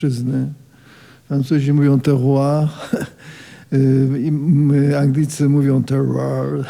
Francuzi mówią terroir, Anglicy mówią terroir.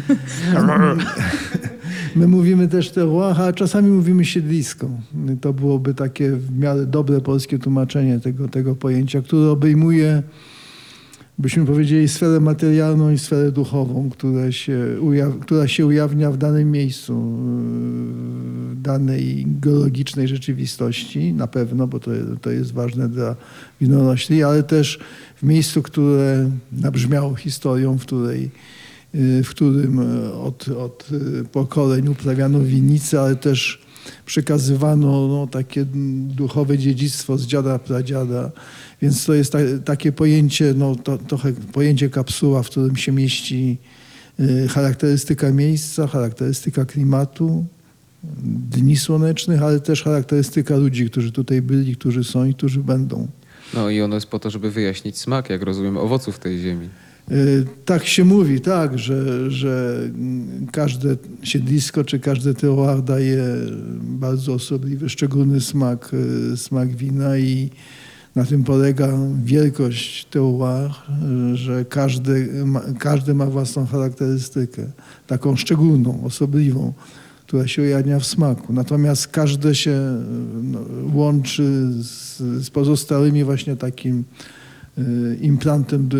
My mówimy też terroir, a czasami mówimy siedlisko. To byłoby takie w miarę dobre polskie tłumaczenie tego pojęcia, które obejmuje, byśmy powiedzieli, sferę materialną i sferę duchową, która się ujawnia w danym miejscu, w danej geologicznej rzeczywistości, na pewno, bo to jest ważne dla winorośli, ale też w miejscu, które nabrzmiało historią, w którym od pokoleń uprawiano winnicę, ale też przekazywano takie duchowe dziedzictwo z dziada, pradziada. Więc to jest takie pojęcie, trochę pojęcie kapsuła, w którym się mieści charakterystyka miejsca, charakterystyka klimatu, dni słonecznych, ale też charakterystyka ludzi, którzy tutaj byli, którzy są i którzy będą. No i ono jest po to, żeby wyjaśnić smak, jak rozumiem, owoców tej ziemi. Tak się mówi, tak, że każde siedlisko czy każdy terroir daje bardzo osobliwy, szczególny smak wina i na tym polega wielkość terroir, że każdy ma własną charakterystykę, taką szczególną, osobliwą, która się ujawnia w smaku. Natomiast każde się łączy z pozostałymi właśnie takim implantem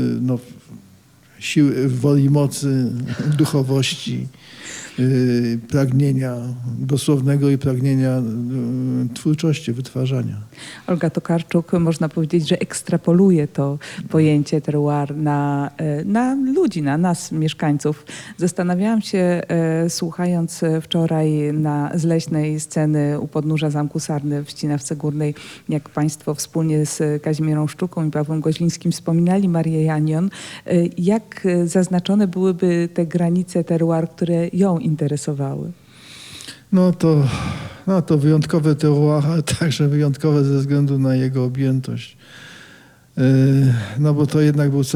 siły, woli, mocy, duchowości, pragnienia dosłownego i pragnienia twórczości, wytwarzania. Olga Tokarczuk, można powiedzieć, że ekstrapoluje to pojęcie terroir na ludzi, na nas, mieszkańców. Zastanawiałam się, słuchając wczoraj z leśnej sceny u podnóża Zamku Sarny w Ścinawce Górnej, jak państwo wspólnie z Kazimierą Szczuką i Pawłem Goźlińskim wspominali Marię Janion, jak zaznaczone byłyby te granice terroir, które ją interesowały? No to wyjątkowe terroir, ale także wyjątkowe ze względu na jego objętość. No bo to jednak był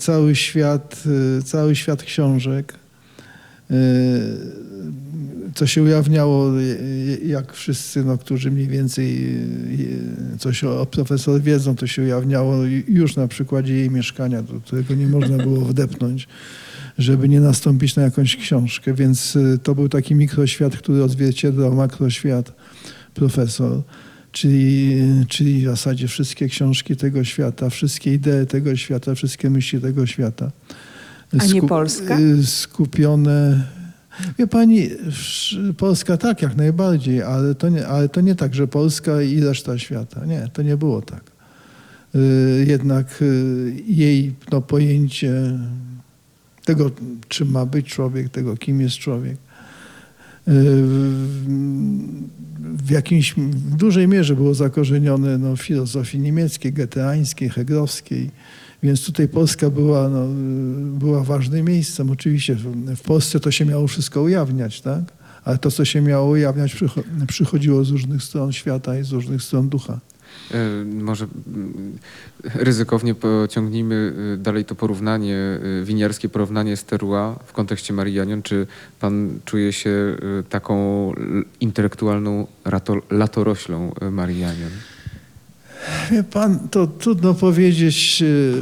cały świat książek, co się ujawniało, jak wszyscy, którzy mniej więcej coś o profesor wiedzą, to się ujawniało już na przykładzie jej mieszkania, do którego nie można było wdepnąć, żeby nie nastąpić na jakąś książkę. Więc to był taki mikroświat, który odzwierciedlał makroświat profesor, czyli w zasadzie wszystkie książki tego świata, wszystkie idee tego świata, wszystkie myśli tego świata. A nie Polska? Skupione... Wie pani, Polska tak, jak najbardziej, ale to nie tak, że Polska i reszta świata. Nie, to nie było tak. Jednak jej pojęcie tego, czym ma być człowiek, tego, kim jest człowiek, w dużej mierze było zakorzenione w filozofii niemieckiej, goetheańskiej, hegelowskiej. Więc tutaj Polska była ważnym miejscem. Oczywiście w Polsce to się miało wszystko ujawniać, tak? Ale to, co się miało ujawniać, przychodziło z różnych stron świata i z różnych stron ducha. Może ryzykownie pociągnijmy dalej to porównanie, winiarskie porównanie z terroir w kontekście Marii Janion. Czy pan czuje się taką intelektualną latoroślą Marii Janion? Wie pan, to trudno powiedzieć,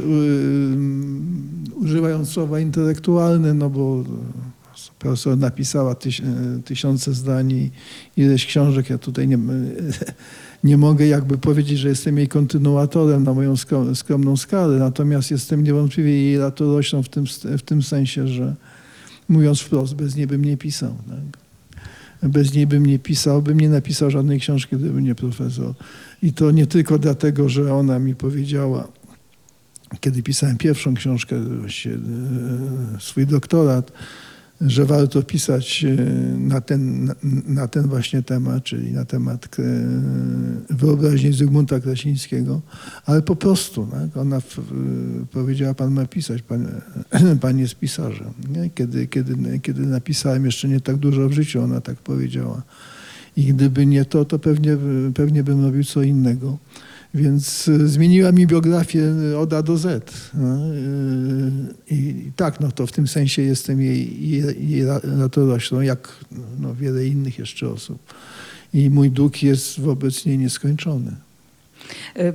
używając słowa intelektualne, bo profesor napisała tysiące zdań i ileś książek. Ja tutaj nie mogę jakby powiedzieć, że jestem jej kontynuatorem na moją skromną skalę, natomiast jestem niewątpliwie jej latoroślą w tym sensie, że mówiąc wprost, bez niej bym nie pisał. Tak? Bez niej bym nie napisał żadnej książki, gdyby nie profesor. I to nie tylko dlatego, że ona mi powiedziała, kiedy pisałem pierwszą książkę, właściwie swój doktorat, że warto pisać na ten właśnie temat, czyli na temat wyobraźni Zygmunta Krasińskiego, ale po prostu, tak? Ona powiedziała, pan ma pisać, pan jest pisarzem. Nie? Kiedy napisałem jeszcze nie tak dużo w życiu, ona tak powiedziała. I gdyby nie to pewnie bym robił co innego. Więc zmieniła mi biografię od A do Z. No. I tak, to w tym sensie jestem jej latoroślą, jak wiele innych jeszcze osób. I mój dług jest wobec niej nieskończony.